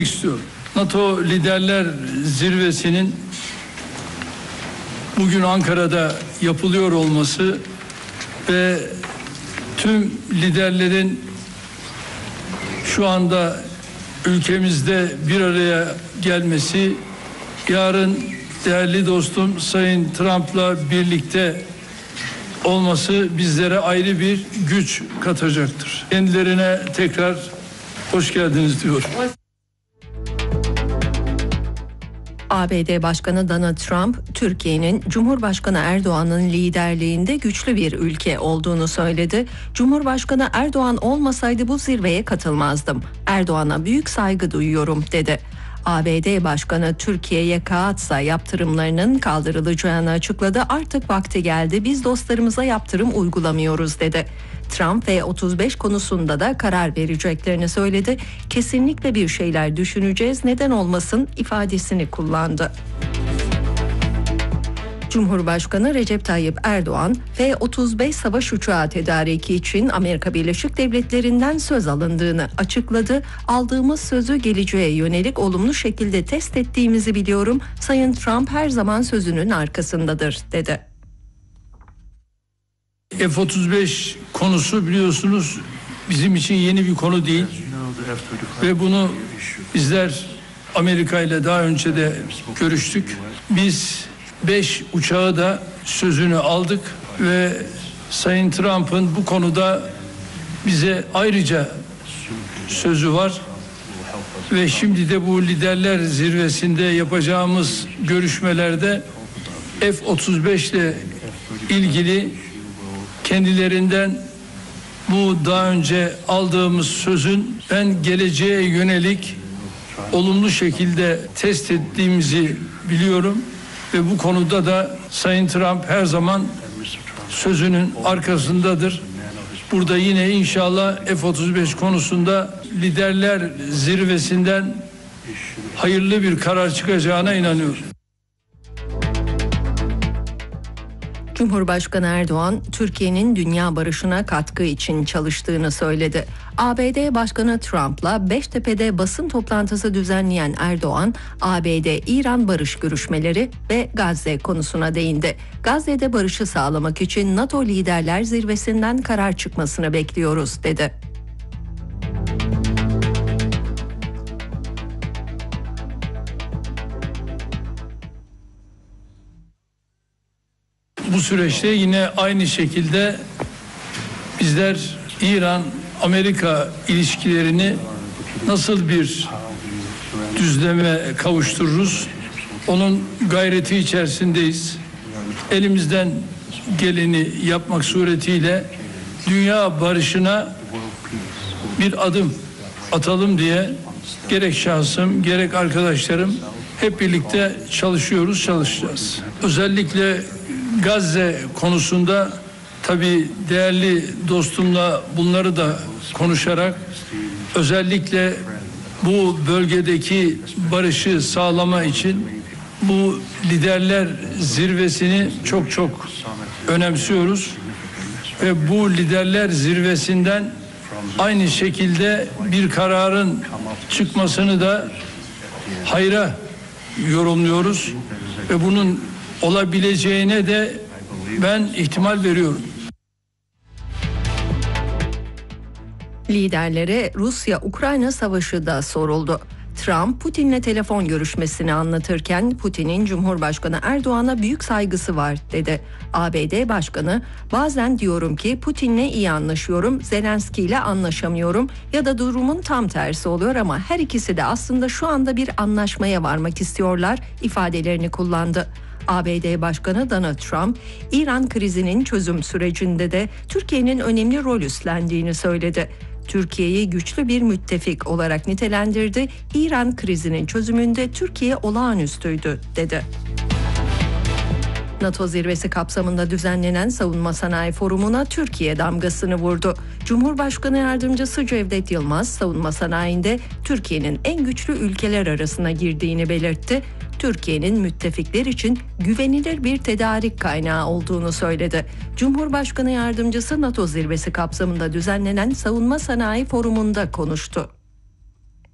istiyorum. NATO Liderler Zirvesi'nin bugün Ankara'da yapılıyor olması ve tüm liderlerin şu anda ülkemizde bir araya gelmesi, yarın değerli dostum Sayın Trump'la birlikte olması bizlere ayrı bir güç katacaktır. Kendilerine tekrar hoş geldiniz diyorum. ABD Başkanı Donald Trump, Türkiye'nin Cumhurbaşkanı Erdoğan'ın liderliğinde güçlü bir ülke olduğunu söyledi. Cumhurbaşkanı Erdoğan olmasaydı bu zirveye katılmazdım. Erdoğan'a büyük saygı duyuyorum dedi. ABD Başkanı Türkiye'ye Kaatsa yaptırımlarının kaldırılacağını açıkladı. Artık vakti geldi, biz dostlarımıza yaptırım uygulamıyoruz dedi. Trump F-35 konusunda da karar vereceklerini söyledi. Kesinlikle bir şeyler düşüneceğiz, neden olmasın ifadesini kullandı. Cumhurbaşkanı Recep Tayyip Erdoğan, F-35 savaş uçağı tedariki için Amerika Birleşik Devletleri'nden söz alındığını açıkladı. Aldığımız sözü geleceğe yönelik olumlu şekilde test ettiğimizi biliyorum. Sayın Trump her zaman sözünün arkasındadır dedi. F-35 konusu biliyorsunuz bizim için yeni bir konu değil ve bunu bizler Amerika ile daha önce de görüştük. Biz 5 uçağı da sözünü aldık ve Sayın Trump'ın bu konuda bize ayrıca sözü var ve şimdi de bu liderler zirvesinde yapacağımız görüşmelerde F-35 ile ilgili kendilerinden bu daha önce aldığımız sözün ben geleceğe yönelik olumlu şekilde test ettiğimizi biliyorum ve bu konuda da Sayın Trump her zaman sözünün arkasındadır. Burada yine inşallah F-35 konusunda liderler zirvesinden hayırlı bir karar çıkacağına inanıyorum. Cumhurbaşkanı Erdoğan, Türkiye'nin dünya barışına katkı için çalıştığını söyledi. ABD Başkanı Trump'la Beştepe'de basın toplantısı düzenleyen Erdoğan, ABD-İran barış görüşmeleri ve Gazze konusuna değindi. Gazze'de barışı sağlamak için NATO Liderler Zirvesi'nden karar çıkmasını bekliyoruz, dedi. Bu süreçte yine aynı şekilde bizler İran-Amerika ilişkilerini nasıl bir düzleme kavuştururuz? Onun gayreti içerisindeyiz. Elimizden geleni yapmak suretiyle dünya barışına bir adım atalım diye gerek şahsım gerek arkadaşlarım hep birlikte çalışacağız. Özellikle Gazze konusunda tabii değerli dostumla bunları da konuşarak özellikle bu bölgedeki barışı sağlama için bu liderler zirvesini çok önemsiyoruz ve bu liderler zirvesinden aynı şekilde bir kararın çıkmasını da hayra yorumluyoruz ve bunun olabileceğine de ben ihtimal veriyorum. Liderlere Rusya-Ukrayna savaşı da soruldu. Trump, Putin'le telefon görüşmesini anlatırken Putin'in Cumhurbaşkanı Erdoğan'a büyük saygısı var dedi. ABD Başkanı, bazen diyorum ki Putin'le iyi anlaşıyorum, Zelenski ile anlaşamıyorum ya da durumun tam tersi oluyor ama her ikisi de aslında şu anda bir anlaşmaya varmak istiyorlar ifadelerini kullandı. ABD Başkanı Donald Trump, İran krizinin çözüm sürecinde de Türkiye'nin önemli rol üstlendiğini söyledi. Türkiye'yi güçlü bir müttefik olarak nitelendirdi. İran krizinin çözümünde Türkiye olağanüstüydü, dedi. NATO zirvesi kapsamında düzenlenen Savunma Sanayi Forumu'na Türkiye damgasını vurdu. Cumhurbaşkanı Yardımcısı Cevdet Yılmaz, savunma sanayinde Türkiye'nin en güçlü ülkeler arasına girdiğini belirtti. Türkiye'nin müttefikler için güvenilir bir tedarik kaynağı olduğunu söyledi. Cumhurbaşkanı Yardımcısı NATO zirvesi kapsamında düzenlenen Savunma Sanayi Forumu'nda konuştu.